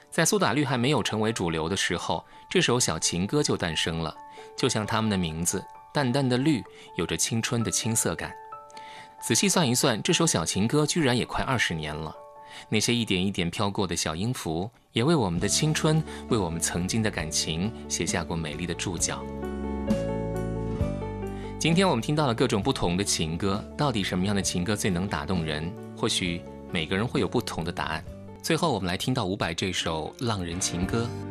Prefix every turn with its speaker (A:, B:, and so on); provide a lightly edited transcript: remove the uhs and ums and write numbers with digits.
A: 在苏打绿还没有成为主流的时候，这首小情歌就诞生了。就像他们的名字，淡淡的绿，有着青春的青涩感。仔细算一算，这首小情歌居然也快20年了。那些一点一点飘过的小音符，也为我们的青春，为我们曾经的感情写下过美丽的注脚。今天我们听到了各种不同的情歌，到底什么样的情歌最能打动人？或许每个人会有不同的答案。最后我们来听到伍佰这首《浪人情歌》。